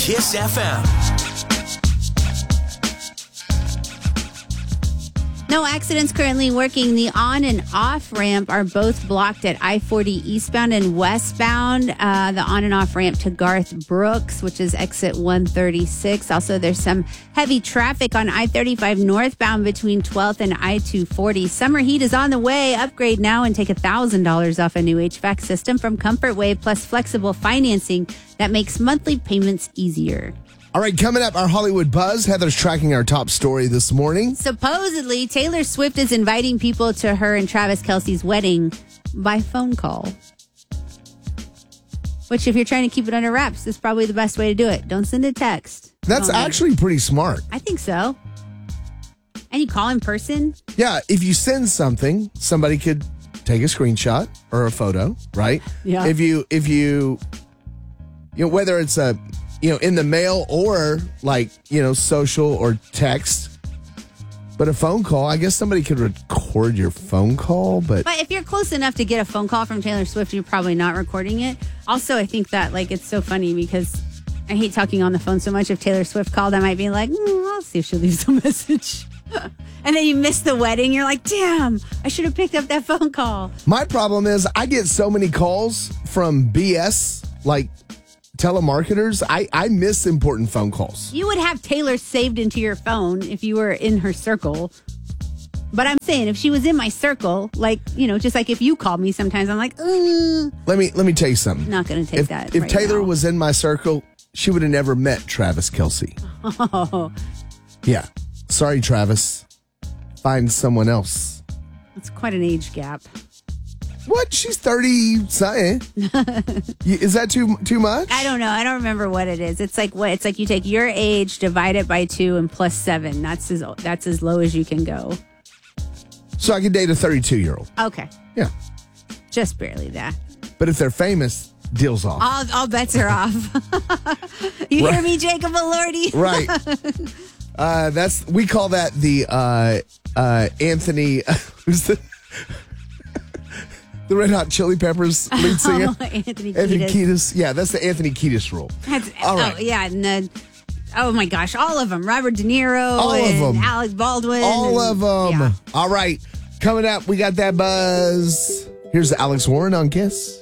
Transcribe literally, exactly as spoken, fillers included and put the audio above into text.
Kiss F M. No accidents currently working. The on and off ramp are both blocked at I forty eastbound and westbound. Uh, the on and off ramp to Garth Brooks, which is exit one thirty-six. Also, there's some heavy traffic on I thirty-five northbound between twelfth and I two forty. Summer heat is on the way. Upgrade now and take one thousand dollars off a new H V A C system from Comfort Wave, plus flexible financing that makes monthly payments easier. All right, coming up, our Hollywood Buzz. Heather's tracking our top story this morning. Supposedly, Taylor Swift is inviting people to her and Travis Kelce's wedding by phone call. Which, if you're trying to keep it under wraps, is probably the best way to do it. Don't send a text. That's actually pretty smart. I think so. And you call in person? Yeah, if you send something, somebody could take a screenshot or a photo, right? Yeah. If you, if you, you know, whether it's a, you know, in the mail or like, you know, social or text. But a phone call, I guess somebody could record your phone call, but... But if you're close enough to get a phone call from Taylor Swift, you're probably not recording it. Also, I think that, like, it's so funny because I hate talking on the phone so much. If Taylor Swift called, I might be like, mm, I'll see if she leaves a message. And then you miss the wedding. You're like, damn, I should have picked up that phone call. My problem is I get so many calls from B S, like... telemarketers. I, I miss important phone calls. You would have Taylor saved into your phone if you were in her circle. But I'm saying if she was in my circle, like, you know, just like if you called me sometimes, I'm like, Ugh. Let me let me tell you something. Not going to take if, that. If right Taylor now. was in my circle, she would have never met Travis Kelce. Oh. Yeah. Sorry, Travis. Find someone else. That's quite an age gap. What? She's thirty something. Is that too too much? I don't know. I don't remember what it is. It's like what? It's like you take your age, divide it by two, and plus seven. That's as that's as low as you can go. So I could date a thirty-two-year-old. Okay. Yeah. Just barely that. But if they're famous, deal's off. All, all bets are off. You Right. hear me, Jacob Elordi? Right. Uh, that's we call that the uh, uh, Anthony. Who's the the Red Hot Chili Peppers lead singer? Oh, Anthony Kiedis. Anthony Kiedis. Yeah, that's the Anthony Kiedis rule. That's, All right. Oh, yeah. And the, oh, my gosh. All of them. Robert De Niro. All of and them. Alec Baldwin. All and, of them. Yeah. All right. Coming up, we got that buzz. Here's Alex Warren on Kiss.